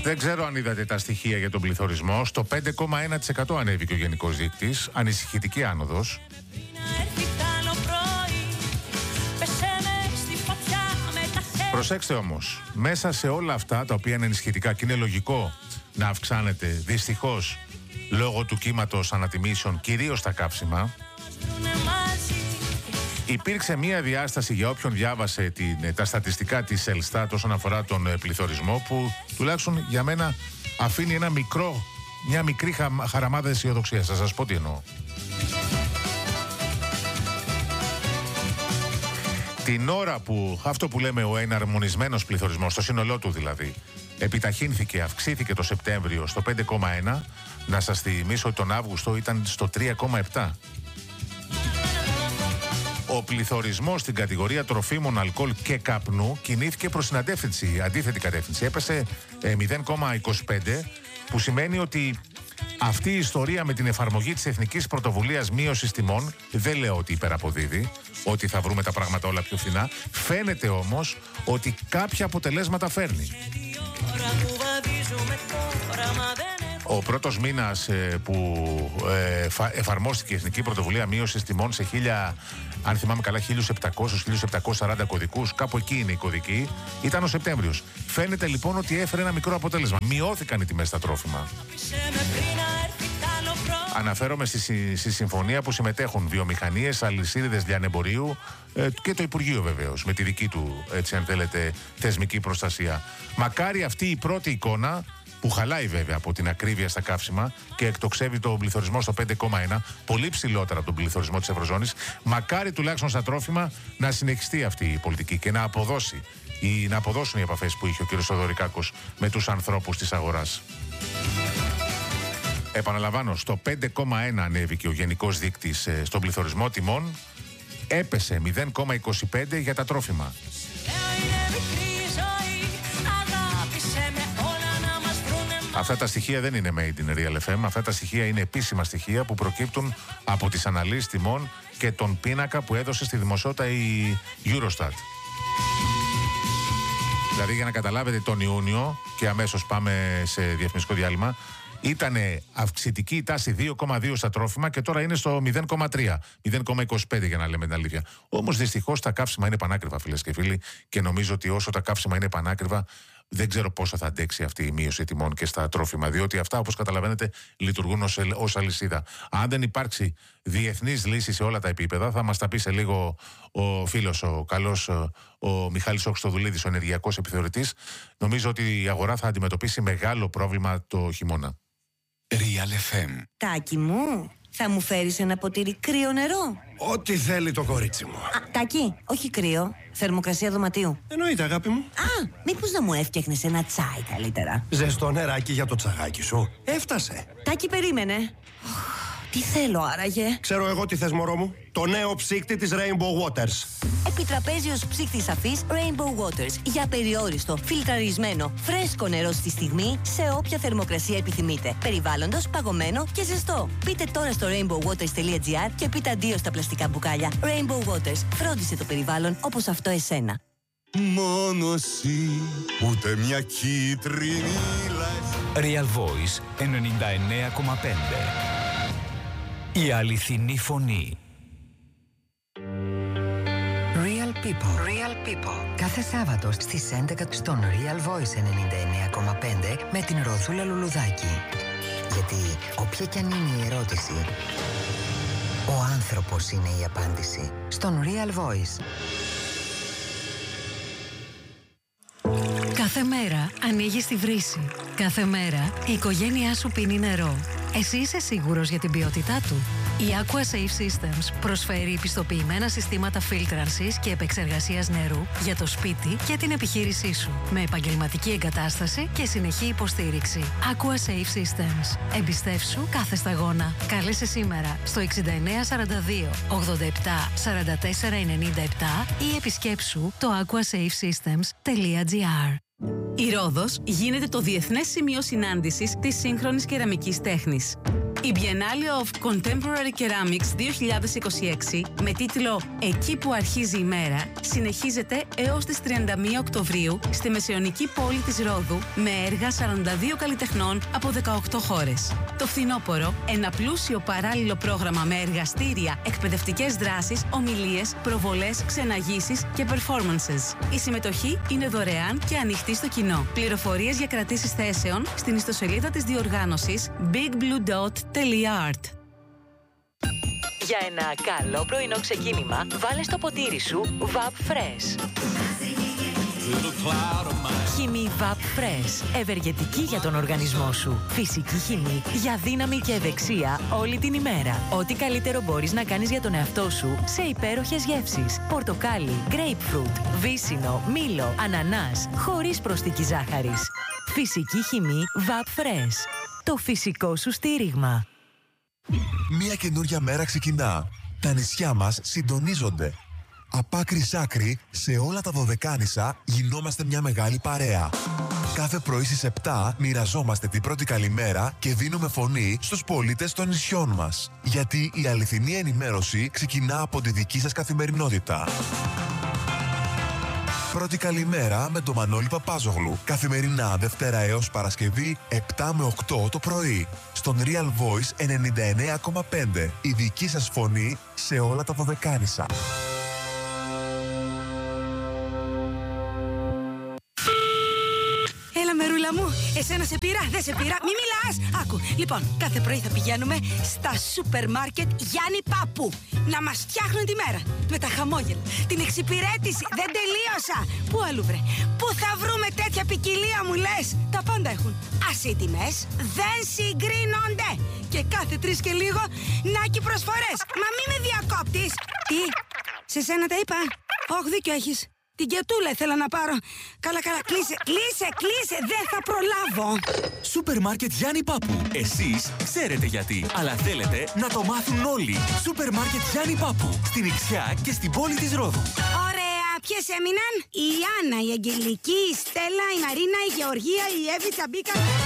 Δεν ξέρω αν είδατε τα στοιχεία για τον πληθωρισμό. Στο 5,1% ανέβηκε ο γενικός δείκτης. Ανησυχητική άνοδος. Προσέξτε όμως, μέσα σε όλα αυτά τα οποία είναι ενισχυτικά και είναι λογικό να αυξάνεται δυστυχώς λόγω του κύματος ανατιμήσεων, κυρίως τα καύσιμα, υπήρξε μία διάσταση για όποιον διάβασε τα στατιστικά της Ελστάτ όσον αφορά τον πληθωρισμό, που τουλάχιστον για μένα αφήνει μια μικρή χαραμάδα αισιοδοξίας. Θα σας πω τι εννοώ. Την ώρα που αυτό που λέμε ο εναρμονισμένος πληθωρισμός, στο σύνολό του δηλαδή, επιταχύνθηκε, αυξήθηκε το Σεπτέμβριο στο 5,1, να σας θυμίσω ότι τον Αύγουστο ήταν στο 3,7. Ο πληθωρισμός στην κατηγορία τροφίμων, αλκοόλ και καπνού κινήθηκε προς την αντίθετη κατεύθυνση. Έπεσε 0,25, που σημαίνει ότι αυτή η ιστορία με την εφαρμογή της Εθνικής Πρωτοβουλίας Μείωσης Τιμών, δεν λέω ότι υπεραποδίδει, ότι θα βρούμε τα πράγματα όλα πιο φθηνά. Φαίνεται όμως ότι κάποια αποτελέσματα φέρνει. Ο πρώτος μήνας που εφαρμόστηκε η Εθνική Πρωτοβουλία Μείωσης Τιμών σε 1.000, αν θυμάμαι καλά, 1.700-1.740 κωδικούς, κάπου εκεί είναι οι κωδικοί, ήταν ο Σεπτέμβριος. Φαίνεται λοιπόν ότι έφερε ένα μικρό αποτέλεσμα. Μειώθηκαν οι τιμές στα τρόφιμα. Αναφέρομαι στη συμφωνία που συμμετέχουν βιομηχανίες, αλυσίδες λιανεμπορίου και το Υπουργείο βεβαίως, με τη δική του, έτσι αν θέλετε, θεσμική προστασία. Μακάρι αυτή η πρώτη εικόνα, που χαλάει βέβαια από την ακρίβεια στα καύσιμα και εκτοξεύει τον πληθωρισμό στο 5,1, πολύ ψηλότερα από τον πληθωρισμό της Ευρωζώνης, μακάρι τουλάχιστον στα τρόφιμα να συνεχιστεί αυτή η πολιτική και να αποδώσει ή να αποδώσουν οι επαφές που είχε ο κ. Θοδωρικάκος με τους ανθρώπους της αγοράς. Επαναλαμβάνω, στο 5,1 ανέβηκε ο γενικός δείκτης στον πληθωρισμό τιμών, έπεσε 0,25 για τα τρόφιμα. Αυτά τα στοιχεία δεν είναι made in Real FM, αυτά τα στοιχεία είναι επίσημα στοιχεία που προκύπτουν από τις αναλύσεις τιμών και τον πίνακα που έδωσε στη δημοσιότητα η Eurostat. Δηλαδή, για να καταλάβετε, τον Ιούνιο, και αμέσως πάμε σε διαφημιστικό διάλειμμα, ήταν αυξητική η τάση 2,2 στα τρόφιμα και τώρα είναι στο 0,3, 0,25 για να λέμε την αλήθεια. Όμως δυστυχώς τα καύσιμα είναι πανάκριβα, φίλες και φίλοι, και νομίζω ότι όσο τα καύσιμα είναι πανάκριβα, δεν ξέρω πόσο θα αντέξει αυτή η μείωση τιμών και στα τρόφιμα, διότι αυτά, όπως καταλαβαίνετε, λειτουργούν ως αλυσίδα. Αν δεν υπάρξει διεθνής λύση σε όλα τα επίπεδα, θα μας τα πει σε λίγο ο φίλος, ο καλός, ο Μιχάλης Χριστοδουλίδης, ο ενεργειακός επιθεωρητής. Νομίζω ότι η αγορά θα αντιμετωπίσει μεγάλο πρόβλημα το χειμώνα. Real FM. Τάκη μου, θα μου φέρεις ένα ποτήρι κρύο νερό? Ό,τι θέλει το κορίτσι μου. Τάκη, όχι κρύο, θερμοκρασία δωματίου. Εννοείται, αγάπη μου. Μήπως να μου έφτιαχνες ένα τσάι καλύτερα? Ζεστό νεράκι για το τσαγάκι σου. Έφτασε. Τάκη, περίμενε. Τι θέλω άραγε? Ξέρω εγώ τι θες, μωρό μου. Το νέο ψύκτη της Rainbow Waters. Επιτραπέζιος ψύκτης αφής Rainbow Waters. Για περιόριστο, φιλτραρισμένο, φρέσκο νερό στη στιγμή, σε όποια θερμοκρασία επιθυμείτε. Περιβάλλοντος, παγωμένο και ζεστό. Μπείτε τώρα στο rainbowwaters.gr και πείτε αντίο στα πλαστικά μπουκάλια. Rainbow Waters. Φρόντισε το περιβάλλον όπως αυτό εσένα. Μόνο εσύ, ούτε μια κίτρινη λάσπη. Real Voice 99,5. Η αληθινή φωνή. Real People. Real People. Κάθε Σάββατο στις 11 στον Real Voice 99,5 με την Ροδούλα Λουλουδάκη. Γιατί όποια κι αν είναι η ερώτηση, ο άνθρωπος είναι η απάντηση. Στον Real Voice. Κάθε μέρα ανοίγεις τη βρύση. Κάθε μέρα η οικογένειά σου πίνει νερό. Εσύ είσαι σίγουρος για την ποιότητά του? Η Aqua Safe Systems προσφέρει πιστοποιημένα συστήματα φίλτρανσης και επεξεργασίας νερού για το σπίτι και την επιχείρησή σου, με επαγγελματική εγκατάσταση και συνεχή υποστήριξη. Aqua Safe Systems. Εμπιστεύσου κάθε σταγόνα. Κάλεσε σήμερα στο 6942 87 44 97 ή επισκέψου το aquasafesystems.gr. Η Ρόδος γίνεται το διεθνές σημείο συνάντησης της σύγχρονης κεραμικής τέχνης. Η Biennale of Contemporary Ceramics 2026 με τίτλο «Εκεί που αρχίζει η μέρα» συνεχίζεται έως τις 31 Οκτωβρίου στη μεσαιωνική πόλη της Ρόδου με έργα 42 καλλιτεχνών από 18 χώρες. Το φθινόπωρο, ένα πλούσιο παράλληλο πρόγραμμα με εργαστήρια, εκπαιδευτικές δράσεις, ομιλίες, προβολές, ξεναγήσεις και performances. Η συμμετοχή είναι δωρεάν και ανοιχτή στο κοινό. Πληροφορίες για κρατήσεις θέσεων στην ιστοσελίδα της διοργάνωσης bigbluedot.art. Για ένα καλό πρωινό ξεκίνημα, βάλε στο ποτήρι σου VAP Fresh. Χυμή VAP Fresh. Ευεργετική για τον οργανισμό σου. Φυσική χυμή για δύναμη και ευεξία όλη την ημέρα. Ό,τι καλύτερο μπορείς να κάνεις για τον εαυτό σου σε υπέροχες γεύσεις. Πορτοκάλι, grapefruit, βύσσινο, μήλο, ανανάς, χωρίς προσθήκη ζάχαρης. Φυσική χυμή VAP Fresh. Το φυσικό σου στήριγμα. Μια καινούρια μέρα ξεκινά. Τα νησιά μας συντονίζονται. Από άκρη σ' άκρη, σε όλα τα Δωδεκάνησα γινόμαστε μια μεγάλη παρέα. Κάθε πρωί στις 7 μοιραζόμαστε την πρώτη καλημέρα και δίνουμε φωνή στους πολίτες των νησιών μας. Γιατί η αληθινή ενημέρωση ξεκινά από τη δική σας καθημερινότητα. Πρώτη καλημέρα με τον Μανώλη Παπάζογλου. Καθημερινά Δευτέρα έως Παρασκευή 7 με 8 το πρωί. Στον Real Voice 99,5. Η δική σας φωνή σε όλα τα Δωδεκάνησα. Έλα μερούλα μου, εσένα σε πήρα, δεν σε πήρα, μη μιλάς. Άκου, λοιπόν, κάθε πρωί θα πηγαίνουμε στα σούπερ μάρκετ Γιάννη Πάπου να μας φτιάχνουν τη μέρα. Με τα χαμόγελα, την εξυπηρέτηση, δεν τελείωσα. Πού αλλού βρε, πού θα βρούμε τέτοια ποικιλία μου λες. Τα πάντα έχουν. Ας οι τιμές δεν συγκρίνονται. Και κάθε 3 και λίγο, νάκι προσφορές. Μα μη με διακόπτεις. Τι, σε σένα τα είπα. Όχι, δίκιο έχεις. Την κετούλα ήθελα να πάρω. Καλά, κλείσε, δεν θα προλάβω. Σούπερ μάρκετ Γιάννη Πάπου. Εσείς ξέρετε γιατί, αλλά θέλετε να το μάθουν όλοι. Σούπερ μάρκετ Γιάννη Πάπου. Στην Ιξιά και στην πόλη της Ρόδου. Ωραία, ποιες έμειναν? Η Άννα, η Αγγελική, η Στέλλα, η Μαρίνα, η Γεωργία, η Εύη, Τσαμπίκα.